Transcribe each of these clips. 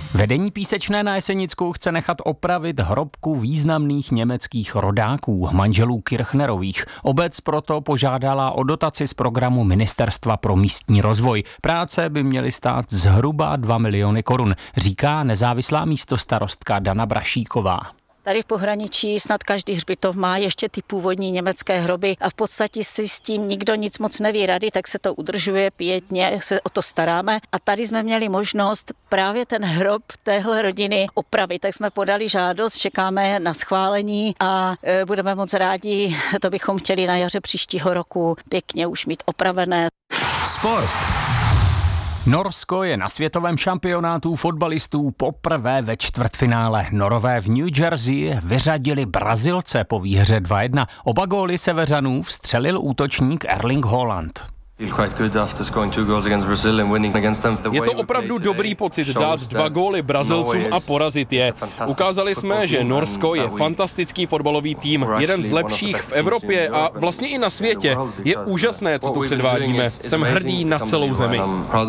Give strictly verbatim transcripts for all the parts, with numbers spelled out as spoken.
Vedení Písečné na Jesenicku chce nechat opravit hrobku významných německých rodáků, manželů Kirchnerových. Obec proto požádala o dotaci z programu Ministerstva pro místní rozvoj. Práce by měly stát zhruba dva miliony korun, říká nezávislá místostarostka Dana Brašíková. Tady v pohraničí snad každý hřbitov má ještě ty původní německé hroby a v podstatě si s tím nikdo nic moc neví rady, tak se to udržuje pěkně, se o to staráme. A tady jsme měli možnost právě ten hrob téhle rodiny opravit, tak jsme podali žádost, čekáme na schválení a e, budeme moc rádi, to bychom chtěli na jaře příštího roku pěkně už mít opravené. Sport. Norsko je na světovém šampionátu fotbalistů poprvé ve čtvrtfinále. Norové v New Jersey vyřadili Brazilce po výhře dva jedna. Oba góly Severanů vstřelil útočník Erling Haaland. Je to opravdu dobrý pocit dát dva góly Brazilcům a porazit je. Ukázali jsme, že Norsko je fantastický fotbalový tým, jeden z lepších v Evropě a vlastně i na světě. Je úžasné, co tu předvádíme. Jsem hrdý na celou zemi.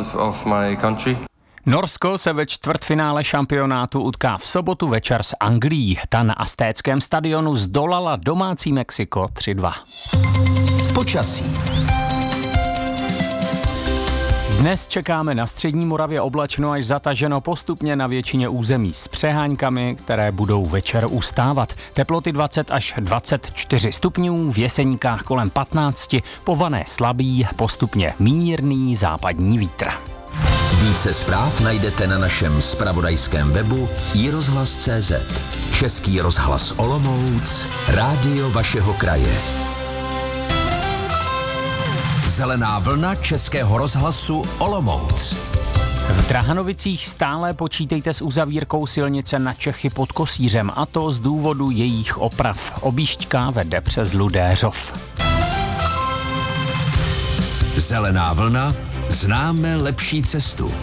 Norsko se ve čtvrtfinále šampionátu utká v sobotu večer s Anglií. Ta na Aztéckém stadionu zdolala domácí Mexiko tři dva. Počasí. Dnes čekáme na střední Moravě oblačno až zataženo, postupně na většině území s přehánkami, které budou večer ustávat. Teploty dvacet až dvacet čtyři stupňů, v Jeseníkách kolem patnáct, pované slabý, postupně mírný západní vítr. Více zpráv najdete na našem zpravodajském webu i rozhlas tečka cé zet. Český rozhlas Olomouc, rádio vašeho kraje. Zelená vlna Českého rozhlasu Olomouc. V Drahanovicích stále počítejte s uzavírkou silnice na Čechy pod Kosířem, a to z důvodu jejich oprav. Objížďka vede přes Ludéřov. Zelená vlna, známe lepší cestu.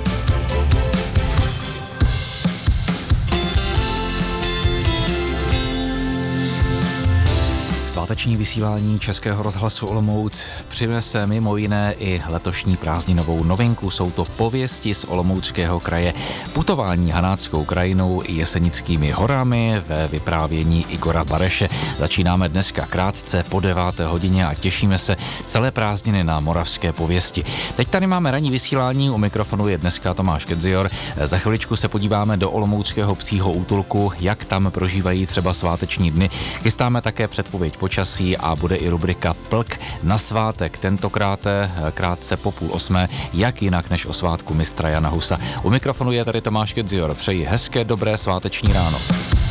Sváteční vysílání Českého rozhlasu Olomouc přinese mimo jiné i letošní prázdninovou novinku. Jsou to pověsti z Olomouckého kraje. Putování Hanáckou krajinou i Jesenickými horami ve vyprávění Igora Bareše. Začínáme dneska krátce po deváté hodině a těšíme se celé prázdniny na moravské pověsti. Teď tady máme ranní vysílání, u mikrofonu je dneska Tomáš Kedzior. Za chviličku se podíváme do Olomouckého psího útulku, jak tam prožívají třeba sváteční dny. Chystáme také předpověď počasí a bude i rubrika Plk na svátek, tentokrát krátce po půl osmé, jak jinak než o svátku mistra Jana Husa. U mikrofonu je tady Tomáš Kedzior. Přeji hezké, dobré sváteční ráno.